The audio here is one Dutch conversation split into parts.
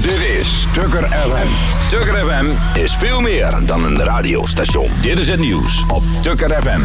Dit is Tukker FM. Tukker FM is veel meer dan een radiostation. Dit is het nieuws op Tukker FM.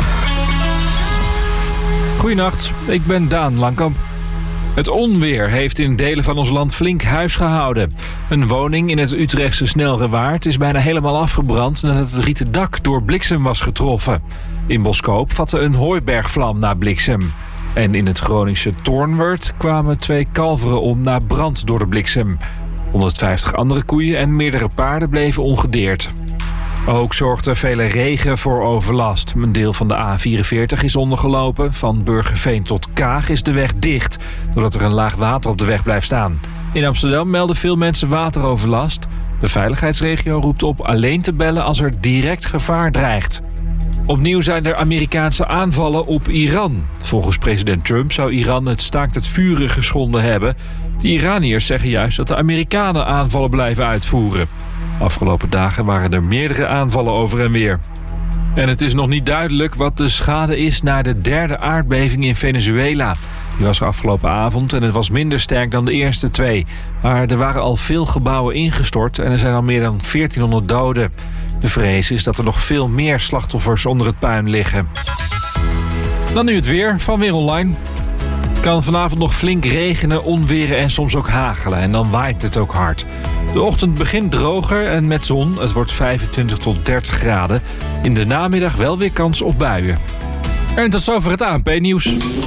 Goedenacht, ik ben Daan Langkamp. Het onweer heeft in delen van ons land flink huis gehouden. Een woning in het Utrechtse Snelrewaard is bijna helemaal afgebrand nadat het rieten dak door bliksem was getroffen. In Boskoop vatte een hooibergvlam na bliksem. En in het Groningse Toornwerd kwamen 2 kalveren om na brand door de bliksem. 150 andere koeien en meerdere paarden bleven ongedeerd. Ook zorgde vele regen voor overlast. Een deel van de A44 is ondergelopen. Van Burgerveen tot Kaag is de weg dicht, doordat er een laag water op de weg blijft staan. In Amsterdam melden veel mensen wateroverlast. De veiligheidsregio roept op alleen te bellen als er direct gevaar dreigt. Opnieuw zijn er Amerikaanse aanvallen op Iran. Volgens president Trump zou Iran het staakt het vuren geschonden hebben. De Iraniërs zeggen juist dat de Amerikanen aanvallen blijven uitvoeren. Afgelopen dagen waren er meerdere aanvallen over en weer. En het is nog niet duidelijk wat de schade is na de 3e aardbeving in Venezuela. Die was er afgelopen avond en het was minder sterk dan de eerste 2. Maar er waren al veel gebouwen ingestort en er zijn al meer dan 1400 doden. De vrees is dat er nog veel meer slachtoffers onder het puin liggen. Dan nu het weer van Weer Online. Het kan vanavond nog flink regenen, onweren en soms ook hagelen. En dan waait het ook hard. De ochtend begint droger en met zon. Het wordt 25 tot 30 graden. In de namiddag wel weer kans op buien. En tot zover het ANP-nieuws.